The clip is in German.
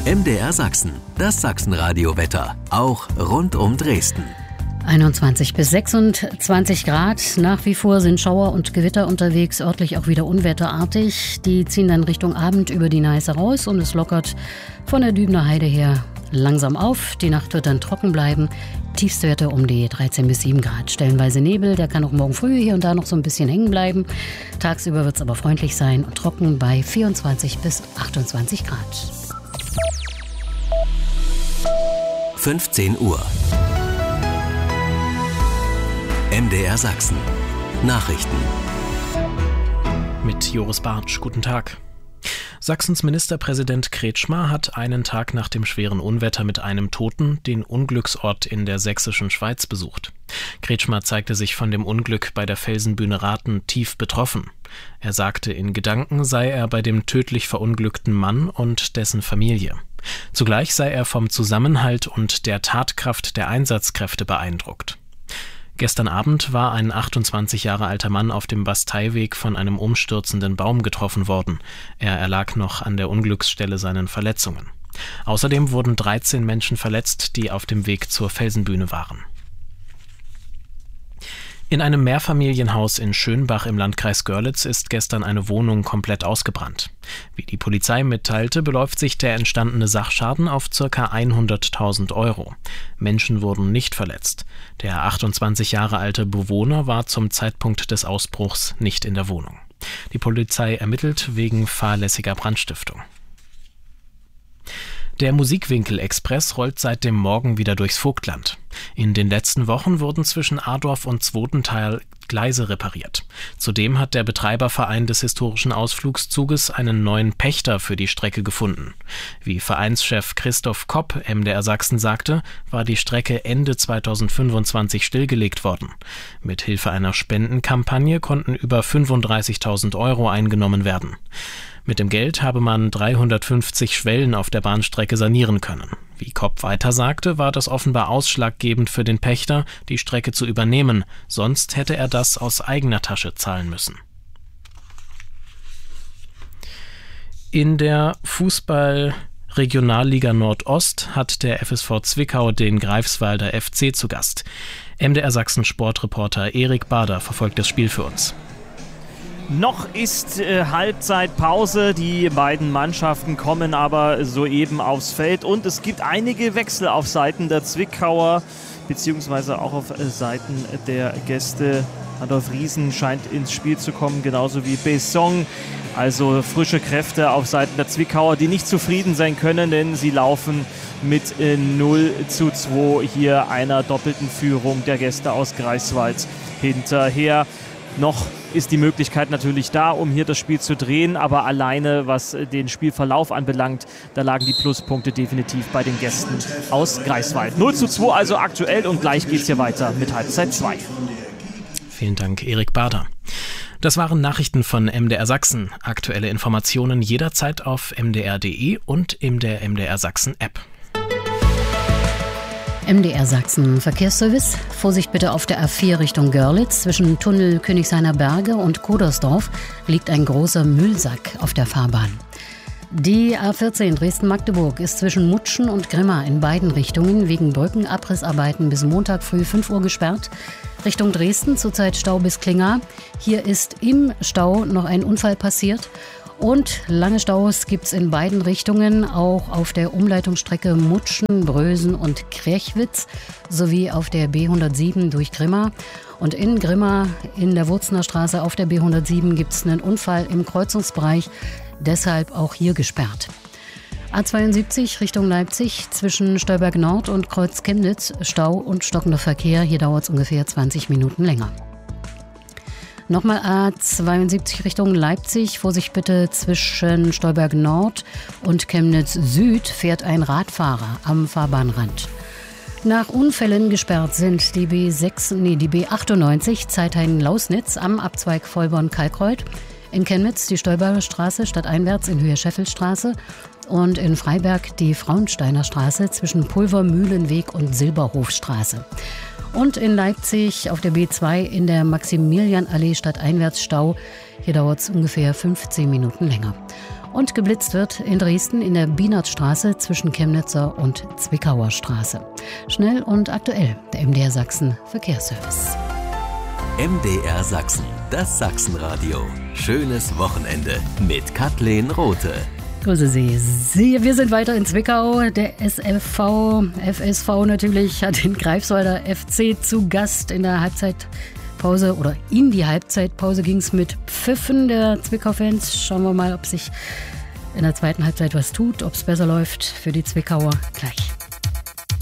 MDR Sachsen, das Sachsenradio-Wetter, auch rund um Dresden. 21 bis 26 Grad. Nach wie vor sind Schauer und Gewitter unterwegs, örtlich auch wieder unwetterartig. Die ziehen dann Richtung Abend über die Neiße raus und es lockert von der Dübener Heide her langsam auf. Die Nacht wird dann trocken bleiben. Tiefstwerte um die 13 bis 7 Grad. Stellenweise Nebel, der kann auch morgen früh hier und da noch so ein bisschen hängen bleiben. Tagsüber wird es aber freundlich sein und trocken bei 24 bis 28 Grad. 15 Uhr. MDR Sachsen. Nachrichten. Mit Joris Bartsch, guten Tag. Sachsens Ministerpräsident Kretschmer hat einen Tag nach dem schweren Unwetter mit einem Toten den Unglücksort in der sächsischen Schweiz besucht. Kretschmer zeigte sich von dem Unglück bei der Felsenbühne Rathen tief betroffen. Er sagte, in Gedanken sei er bei dem tödlich verunglückten Mann und dessen Familie. Zugleich sei er vom Zusammenhalt und der Tatkraft der Einsatzkräfte beeindruckt. Gestern Abend war ein 28 Jahre alter Mann auf dem Basteiweg von einem umstürzenden Baum getroffen worden. Er erlag noch an der Unglücksstelle seinen Verletzungen. Außerdem wurden 13 Menschen verletzt, die auf dem Weg zur Felsenbühne waren. In einem Mehrfamilienhaus in Schönbach im Landkreis Görlitz ist gestern eine Wohnung komplett ausgebrannt. Wie die Polizei mitteilte, beläuft sich der entstandene Sachschaden auf ca. 100.000 €. Menschen wurden nicht verletzt. Der 28 Jahre alte Bewohner war zum Zeitpunkt des Ausbruchs nicht in der Wohnung. Die Polizei ermittelt wegen fahrlässiger Brandstiftung. Der Musikwinkel-Express rollt seit dem Morgen wieder durchs Vogtland. In den letzten Wochen wurden zwischen Adorf und Zwotenthal Gleise repariert. Zudem hat der Betreiberverein des historischen Ausflugszuges einen neuen Pächter für die Strecke gefunden. Wie Vereinschef Christoph Kopp MDR Sachsen sagte, war die Strecke Ende 2025 stillgelegt worden. Mit Hilfe einer Spendenkampagne konnten über 35.000 € eingenommen werden. Mit dem Geld habe man 350 Schwellen auf der Bahnstrecke sanieren können. Wie Kopp weiter sagte, war das offenbar ausschlaggebend für den Pächter, die Strecke zu übernehmen, sonst hätte er das aus eigener Tasche zahlen müssen. In der Fußball-Regionalliga Nordost hat der FSV Zwickau den Greifswalder FC zu Gast. MDR Sachsen Sportreporter Erik Bader verfolgt das Spiel für uns. Noch ist Halbzeitpause, die beiden Mannschaften kommen aber soeben aufs Feld und es gibt einige Wechsel auf Seiten der Zwickauer, beziehungsweise auch auf Seiten der Gäste. Adolf Riesen scheint ins Spiel zu kommen, genauso wie Besson. Also frische Kräfte auf Seiten der Zwickauer, die nicht zufrieden sein können, denn sie laufen mit 0:2 hier einer doppelten Führung der Gäste aus Greifswald hinterher. Noch ist die Möglichkeit natürlich da, um hier das Spiel zu drehen, aber alleine was den Spielverlauf anbelangt, da lagen die Pluspunkte definitiv bei den Gästen aus Greifswald. 0:2 also aktuell und gleich geht's hier weiter mit Halbzeit 2. Vielen Dank, Erik Bader. Das waren Nachrichten von MDR Sachsen. Aktuelle Informationen jederzeit auf mdr.de und in der MDR Sachsen App. MDR Sachsen Verkehrsservice. Vorsicht bitte auf der A4 Richtung Görlitz. Zwischen Tunnel Königshainer Berge und Kodersdorf liegt ein großer Müllsack auf der Fahrbahn. Die A14 Dresden-Magdeburg ist zwischen Mutschen und Grimma in beiden Richtungen wegen Brückenabrissarbeiten bis Montag früh 5 Uhr gesperrt. Richtung Dresden zurzeit Stau bis Klinga. Hier ist im Stau noch ein Unfall passiert. Und lange Staus gibt es in beiden Richtungen, auch auf der Umleitungsstrecke Mutschen, Brösen und Krechwitz sowie auf der B107 durch Grimma. Und in Grimma in der Wurzner Straße auf der B107 gibt es einen Unfall im Kreuzungsbereich, deshalb auch hier gesperrt. A72 Richtung Leipzig zwischen Stolberg Nord und Kreuz Chemnitz, Stau und stockender Verkehr, hier dauert es ungefähr 20 Minuten länger. Nochmal A72 Richtung Leipzig. Vorsicht bitte, zwischen Stolberg Nord und Chemnitz Süd fährt ein Radfahrer am Fahrbahnrand. Nach Unfällen gesperrt sind die B98 Zeithain-Lausnitz am Abzweig Vollborn-Kalkreuth. In Chemnitz die Stolberger Straße stadteinwärts in Höhe Scheffelstraße. Und in Freiberg die Frauensteiner Straße zwischen Pulvermühlenweg und Silberhofstraße. Und in Leipzig auf der B2 in der Maximilianallee stadteinwärts Stau. Hier dauert es ungefähr 15 Minuten länger. Und geblitzt wird in Dresden in der Bienertstraße zwischen Chemnitzer und Zwickauer Straße. Schnell und aktuell, der MDR Sachsen Verkehrsservice. MDR Sachsen, das Sachsenradio. Schönes Wochenende mit Kathleen Rothe. Grüße Sie. Wir sind weiter in Zwickau. Der FSV natürlich hat den Greifswalder FC zu Gast in der Halbzeitpause oder in die Halbzeitpause ging es mit Pfiffen der Zwickau-Fans. Schauen wir mal, ob sich in der zweiten Halbzeit was tut, ob es besser läuft für die Zwickauer. Gleich.